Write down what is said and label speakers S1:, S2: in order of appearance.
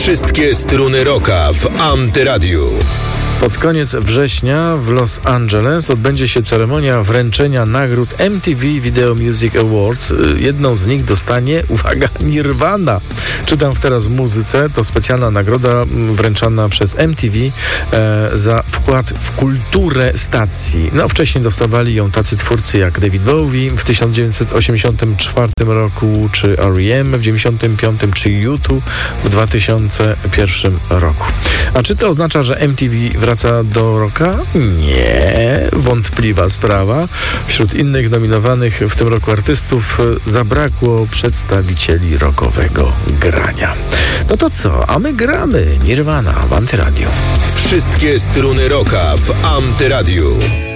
S1: Wszystkie struny rocka w Antyradiu.
S2: Pod koniec września w Los Angeles odbędzie się ceremonia wręczenia nagród MTV Video Music Awards. Jedną z nich dostanie, uwaga, Nirvana. Czytam teraz w muzyce. To specjalna nagroda wręczana przez MTV za wkład w kulturę stacji. No, wcześniej dostawali ją tacy twórcy jak David Bowie w 1984 roku, czy R.E.M. w 1995, czy U2 w 2001 roku. A czy to oznacza, że MTV wraca do rocka? Nie, wątpliwa sprawa. Wśród innych nominowanych w tym roku artystów zabrakło przedstawicieli rockowego grania. No to co? A my gramy Nirvana w Antyradiu.
S1: Wszystkie struny rocka w Antyradiu.